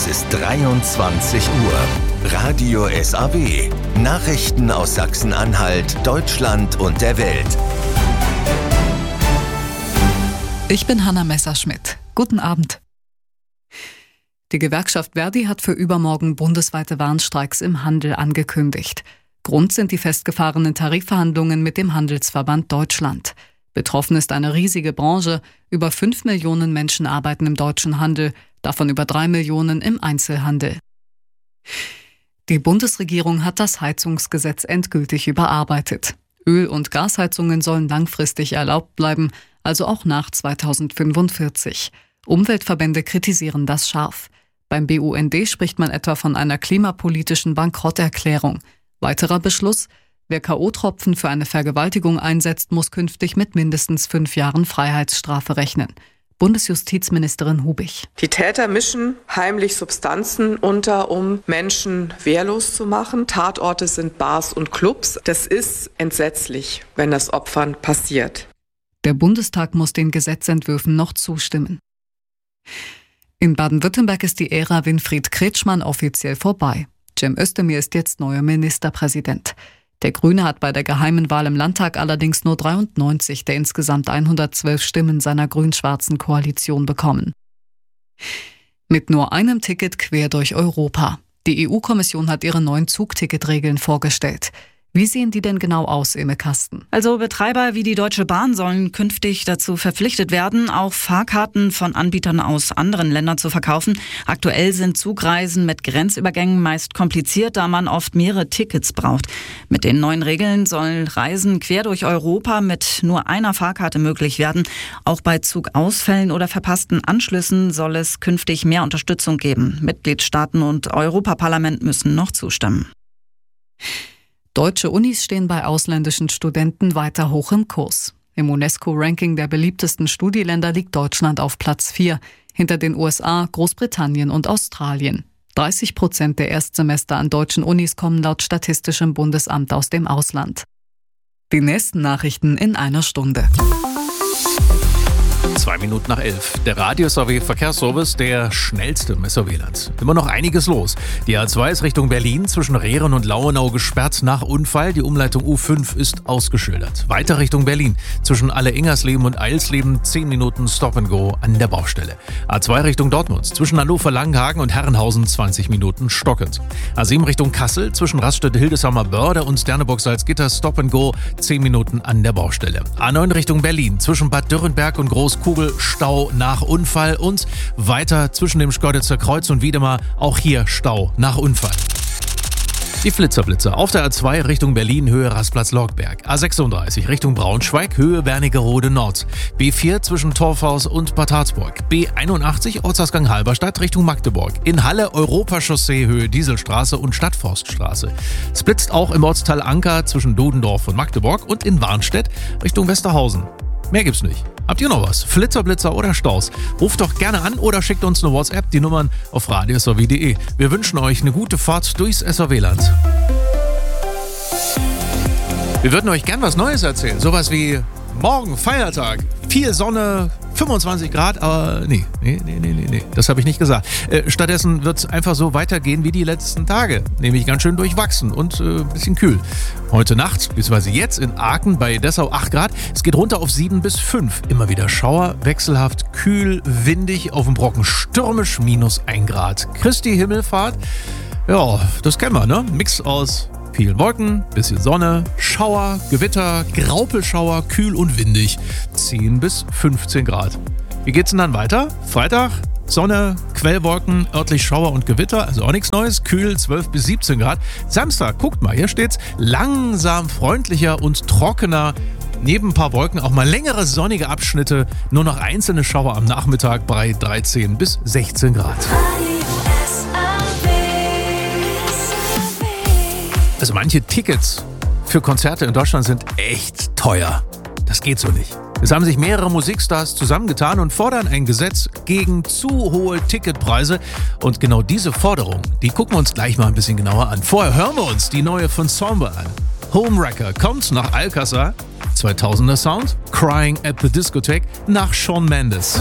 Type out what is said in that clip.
ist 23 Uhr. Radio SAW. Nachrichten aus Sachsen-Anhalt, Deutschland und der Welt. Ich bin Hanna Messerschmidt. Guten Abend. Die Gewerkschaft Verdi hat für übermorgen bundesweite Warnstreiks im Handel angekündigt. Grund sind die festgefahrenen Tarifverhandlungen mit dem Handelsverband Deutschland. Betroffen ist eine riesige Branche. Über 5 Millionen Menschen arbeiten im deutschen Handel, davon über 3 Millionen im Einzelhandel. Die Bundesregierung hat das Heizungsgesetz endgültig überarbeitet. Öl- und Gasheizungen sollen langfristig erlaubt bleiben, also auch nach 2045. Umweltverbände kritisieren das scharf. Beim BUND spricht man etwa von einer klimapolitischen Bankrotterklärung. Weiterer Beschluss: Wer K.O.-Tropfen für eine Vergewaltigung einsetzt, muss künftig mit mindestens 5 Jahren Freiheitsstrafe rechnen. Bundesjustizministerin Hubig. Die Täter mischen heimlich Substanzen unter, um Menschen wehrlos zu machen. Tatorte sind Bars und Clubs. Das ist entsetzlich, wenn das Opfern passiert. Der Bundestag muss den Gesetzentwürfen noch zustimmen. In Baden-Württemberg ist die Ära Winfried Kretschmann offiziell vorbei. Cem Özdemir ist jetzt neuer Ministerpräsident. Der Grüne hat bei der geheimen Wahl im Landtag allerdings nur 93 der insgesamt 112 Stimmen seiner grün-schwarzen Koalition bekommen. Mit nur einem Ticket quer durch Europa. Die EU-Kommission hat ihre neuen Zugticketregeln vorgestellt. Wie sehen die denn genau aus, Emme Kasten? Also Betreiber wie die Deutsche Bahn sollen künftig dazu verpflichtet werden, auch Fahrkarten von Anbietern aus anderen Ländern zu verkaufen. Aktuell sind Zugreisen mit Grenzübergängen meist kompliziert, da man oft mehrere Tickets braucht. Mit den neuen Regeln sollen Reisen quer durch Europa mit nur einer Fahrkarte möglich werden. Auch bei Zugausfällen oder verpassten Anschlüssen soll es künftig mehr Unterstützung geben. Mitgliedstaaten und Europaparlament müssen noch zustimmen. Deutsche Unis stehen bei ausländischen Studenten weiter hoch im Kurs. Im UNESCO-Ranking der beliebtesten Studieländer liegt Deutschland auf Platz 4, hinter den USA, Großbritannien und Australien. 30% der Erstsemester an deutschen Unis kommen laut Statistischem Bundesamt aus dem Ausland. Die nächsten Nachrichten in einer Stunde. 11:02. Der Radio SAW Verkehrsservice, der schnellste im SAW-Land. Immer noch einiges los. Die A2 ist Richtung Berlin zwischen Rehren und Lauenau gesperrt nach Unfall. Die Umleitung U5 ist ausgeschildert. Weiter Richtung Berlin zwischen Alle-Ingersleben und Eilsleben 10 Minuten Stop and Go an der Baustelle. A2 Richtung Dortmund zwischen Hannover-Langenhagen und Herrenhausen 20 Minuten stockend. A7 Richtung Kassel zwischen Raststätte-Hildesheimer-Börde und Sterneburg-Salzgitter Stop and Go 10 Minuten an der Baustelle. A9 Richtung Berlin zwischen Bad Dürrenberg und Großkugel Stau nach Unfall und weiter zwischen dem Schkeuditzer Kreuz und Wiedemar auch hier Stau nach Unfall. Die Flitzerblitzer auf der A2 Richtung Berlin, Höhe Rastplatz-Logberg. A36 Richtung Braunschweig, Höhe Wernigerode Nord. B4 zwischen Torfhaus und Bad Harzburg. B81 Ortsausgang Halberstadt Richtung Magdeburg. In Halle Europachaussee, Höhe Dieselstraße und Stadtforststraße. Es blitzt auch im Ortsteil Anker zwischen Dodendorf und Magdeburg und in Warnstedt Richtung Westerhausen. Mehr gibt's nicht. Habt ihr noch was? Flitzerblitzer oder Staus? Ruft doch gerne an oder schickt uns eine WhatsApp, die Nummern auf radiosaw.de. Wir wünschen euch eine gute Fahrt durchs SAW-Land. Wir würden euch gern was Neues erzählen. Sowas wie morgen Feiertag, viel Sonne, 25 Grad, aber nee, das habe ich nicht gesagt. Stattdessen wird es einfach so weitergehen wie die letzten Tage, nämlich ganz schön durchwachsen und ein bisschen kühl. Heute Nacht, beziehungsweise jetzt in Aachen bei Dessau 8 Grad, es geht runter auf 7 bis 5. Immer wieder Schauer, wechselhaft, kühl, windig, auf dem Brocken stürmisch, minus 1 Grad. Christi Himmelfahrt, ja, das kennen wir, ne? Mix aus vielen Wolken, bisschen Sonne, Schauer, Gewitter, Graupelschauer, kühl und windig. 10 bis 15 Grad. Wie geht's denn dann weiter? Freitag, Sonne, Quellwolken, örtlich Schauer und Gewitter, also auch nichts Neues, kühl 12 bis 17 Grad. Samstag, guckt mal, hier steht's, langsam freundlicher und trockener. Neben ein paar Wolken auch mal längere sonnige Abschnitte, nur noch einzelne Schauer am Nachmittag bei 13 bis 16 Grad. Also manche Tickets für Konzerte in Deutschland sind echt teuer. Das geht so nicht. Es haben sich mehrere Musikstars zusammengetan und fordern ein Gesetz gegen zu hohe Ticketpreise. Und genau diese Forderung, die gucken wir uns gleich mal ein bisschen genauer an. Vorher hören wir uns die neue von Somber an. Homewrecker kommt nach Alcázar, 2000er Sound, Crying at the Discotheque nach Shawn Mendes.